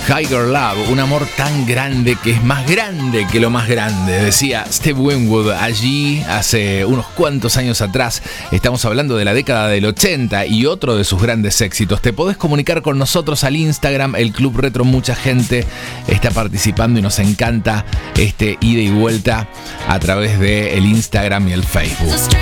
Higher Love, un amor tan grande que es más grande que lo más grande, decía Steve Winwood allí hace unos cuantos años atrás. Estamos hablando de la década del 80 y otro de sus grandes éxitos. Te podés comunicar con nosotros al Instagram, el Club Retro. Mucha gente está participando y nos encanta este ida y vuelta a través del Instagram y el Facebook.